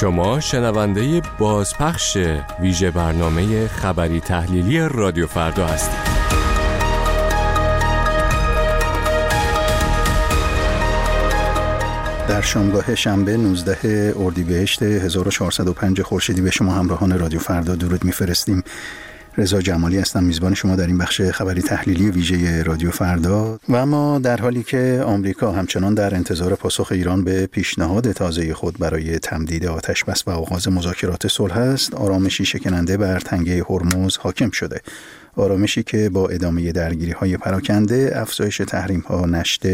شما شنونده بازپخش ویژه برنامه خبری تحلیلی رادیو فردا هستید. در شامگاه شنبه 19 اردیبهشت 1405 خورشیدی به شما همراهان رادیو فردا درود می‌فرستیم. رضا جمالی هستم، میزبان شما در این بخش خبری تحلیلی ویژه رادیو فردا. و اما در حالی که آمریکا همچنان در انتظار پاسخ ایران به پیشنهاد تازه خود برای تمدید آتش‌بس و آغاز مذاکرات صلح است، آرامشی شکننده بر تنگه هرمز حاکم شده. آرامشی که با ادامه درگیری‌های پراکنده، افزایش تحریم‌ها، نشت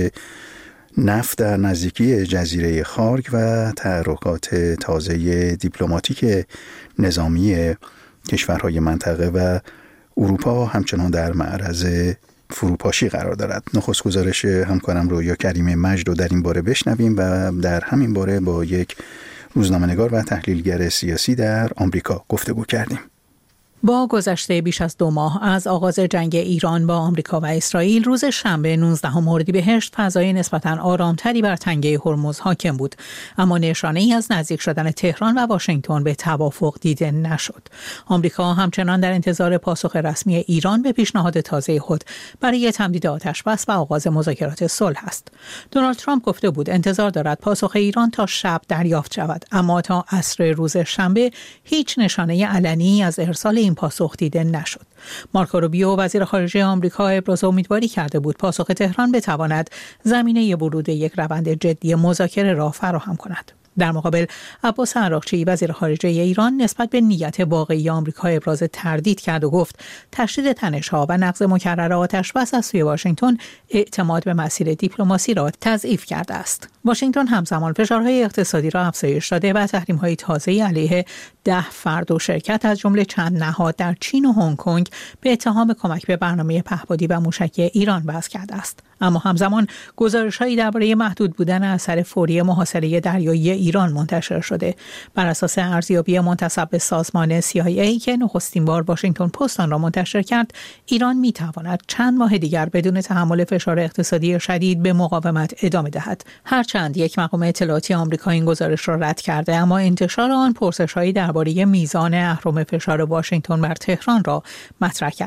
نفت در نزدیکی جزیره خارک و تحرکات تازه دیپلماتیک نظامی کشورهای منطقه و اروپا همچنان در معرض فروپاشی قرار دارد. نخست گزارش همکارم رویا کریم مجد رو در این باره بشنویم و در همین باره با یک روزنامه‌نگار و تحلیلگر سیاسی در آمریکا گفتگو کردیم. با گذشته بیش از 2 ماه از آغاز جنگ ایران با آمریکا و اسرائیل، روز شنبه 19 اردیبهشت فضای نسبتاً آرامتری بر تنگه هرمز حاکم بود، اما نشانه‌ای از نزدیک شدن تهران و واشنگتن به توافق دیده نشد. آمریکا همچنان در انتظار پاسخ رسمی ایران به پیشنهاد تازه خود برای تمدید آتش‌بس و آغاز مذاکرات صلح است. دونالد ترامپ گفته بود انتظار دارد پاسخ ایران تا شب دریافت شود، اما تا عصر روز شنبه هیچ نشانه علنی از ارسال این پاسخ دیده نشد. مارکو روبیو وزیر خارجه آمریکا ابراز امیدواری کرده بود پاسخ تهران بتواند زمینه ورود یک روند جدی مذاکره را فراهم کند. در مقابل عباس عراقچی وزیر خارجه ایران نسبت به نیت واقعی آمریکا ابراز تردید کرد و گفت تشدید تنش‌ها و نقض مکرر آتش‌بس از سوی واشنگتن اعتماد به مسیر دیپلماسی را تضعیف کرده است. واشنگتن همزمان فشارهای اقتصادی را افزایش داده و تحریم‌های تازه‌ای علیه 10 فرد و شرکت از جمله چند نهاد در چین و هنگ کنگ به اتهام کمک به برنامه پهپادی و موشکی ایران وضع کرده است. اما همزمان گزارش‌هایی درباره محدود بودن اثر فوری محاصره دریایی ایران منتشر شده. بر اساس ارزیابی منتسب به سازمان CIA که نخستین بار واشنگتن پست آن را منتشر کرد، ایران می‌تواند چند ماه دیگر بدون تحمل فشار اقتصادی شدید به مقاومت ادامه دهد. هرچند یک مقام اطلاعاتی آمریکا این گزارش را رد کرده، اما انتشار آن پرسش‌هایی درباره میزان اهرم فشار واشنگتن بر تهران را مطرح کرد.